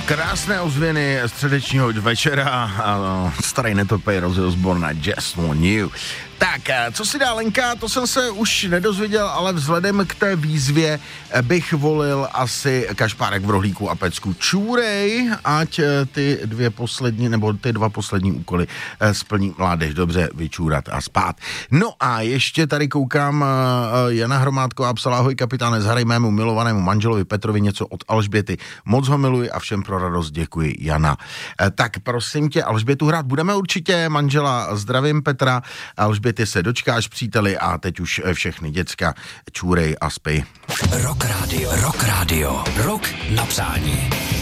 Krásné ozvěny středečního večera. Ano, starý netopej Ozzy Osbourne na Just Want You. Tak, co si dá Lenka, to jsem se už nedozvěděl, ale vzhledem k té výzvě bych volil asi kašpárek v rohlíku a pecku čůrej, ať ty dva poslední úkoly splní mládež dobře vyčůrat a spát. No a ještě tady koukám, Jana Hromádková psala: ahoj kapitáne, zhraj mému milovanému manželovi Petrovi něco od Alžběty. Moc ho miluji a všem pro radost děkuji, Jana. Tak prosím tě, Alžbětu hrát budeme určitě, manžela zdravím Petra, Alžběty se dočkáš, příteli, a teď už všechny děcka čůrej a spí. Rock Radio, rock na přání.